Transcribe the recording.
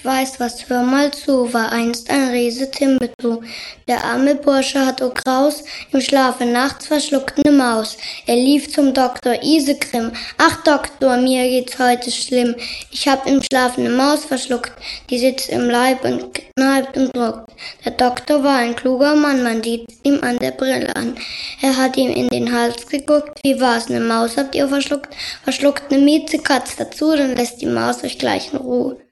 weiß was, hör mal zu, war einst ein Riese Timbetu. Der arme Bursche hat o Graus, im Schlafe nachts verschluckt ne Maus. Er lief zum Doktor Isegrim, ach Doktor, mir geht's heute schlimm. Ich hab im Schlaf ne Maus verschluckt, die sitzt im Leib und kneipt und druckt. Der Doktor war ein kluger Mann, man sieht's ihm an der Brille an. Er hat ihm in den Hals geguckt, wie war's, ne Maus habt ihr verschluckt? Verschluckt ne Miezekatz dazu, dann lässt die Maus euch gleich in Ruhe.